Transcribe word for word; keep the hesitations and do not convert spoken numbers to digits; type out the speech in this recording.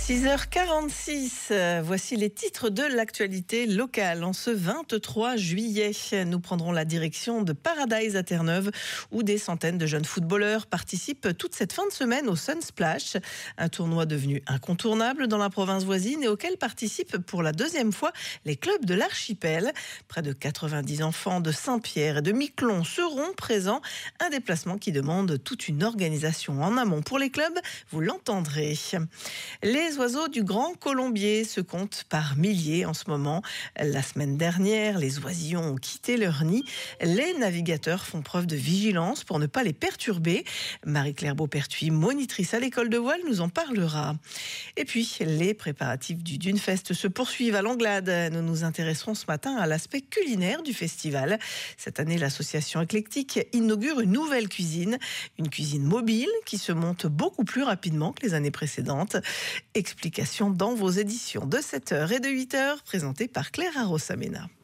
six heures quarante-six, voici les titres de l'actualité locale. En ce vingt-trois juillet, nous prendrons la direction de Paradise à Terre-Neuve, où des centaines de jeunes footballeurs participent toute cette fin de semaine au Sunsplash, un tournoi devenu incontournable dans la province voisine et auquel participent pour la deuxième fois les clubs de l'archipel. Près de quatre-vingt-dix enfants de Saint-Pierre et de Miquelon seront présents, un déplacement qui demande toute une organisation en amont pour les clubs, vous l'entendrez. Les oiseaux du Grand Colombier se comptent par milliers en ce moment. La semaine dernière, les oisillons ont quitté leur nid. Les navigateurs font preuve de vigilance pour ne pas les perturber. Marie-Claire Beaupertuis, monitrice à l'école de voile, nous en parlera. Et puis, les préparatifs du Dunefest se poursuivent à Langlade. Nous nous intéresserons ce matin à l'aspect culinaire du festival. Cette année, l'association éclectique inaugure une nouvelle cuisine, une cuisine mobile qui se monte beaucoup plus rapidement que les années précédentes. Explication dans vos éditions de sept heures et de huit heures, présentées par Claire Arrosamena.